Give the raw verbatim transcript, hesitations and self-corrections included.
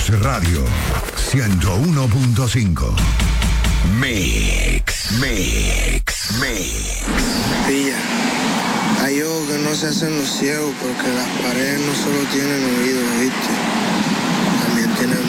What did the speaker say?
Mix Radio ciento uno punto cinco. Mix, Mix, Mix. Pilla, hay ojos que no se hacen los ciegos porque las paredes no solo tienen oídos, ¿viste? También tienen